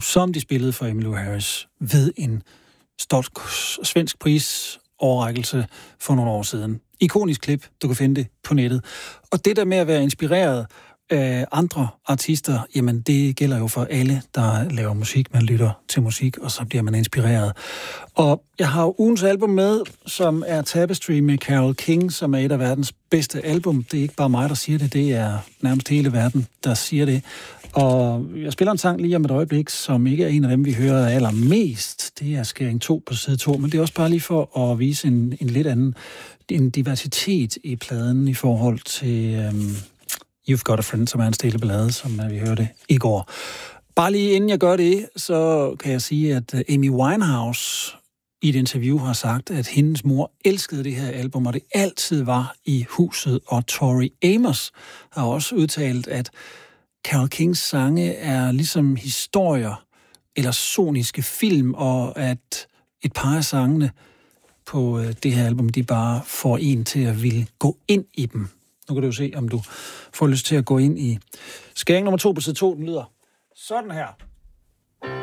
som de spillede for Emmylou Harris ved en stolt svensk prisoverrækkelse for nogle år siden. Ikonisk klip, du kan finde det på nettet. Og det der med at være inspireret af andre artister, jamen det gælder jo for alle, der laver musik. Man lytter til musik, og så bliver man inspireret. Og jeg har jo ugens album med, som er Tapestry med Carole King, som er et af verdens bedste album. Det er ikke bare mig, der siger det, det er nærmest hele verden, der siger det. Og jeg spiller en sang lige om et øjeblik, som ikke er en af dem, vi hører allermest. Det er Skæring 2 på side 2, men det er også bare lige for at vise en lidt anden en diversitet i pladen i forhold til You've Got a Friend, som er en stille ballade, som vi hørte i går. Bare lige inden jeg gør det, så kan jeg sige, at Amy Winehouse i et interview har sagt, at hendes mor elskede det her album, og det altid var i huset. Og Tori Amos har også udtalt, at Carole Kings sange er ligesom historier eller soniske film, og at et par af sangene på det her album, de bare får en til at ville gå ind i dem. Nu kan du jo se, om du får lyst til at gå ind i Skæring nummer 2 på side 2. Den lyder sådan her.